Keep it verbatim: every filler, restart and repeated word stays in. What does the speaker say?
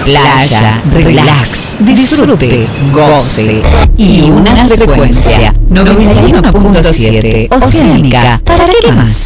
playa, relax, disfrute, goce y una frecuencia noventa y uno punto siete Oceánica. ¿Para qué más?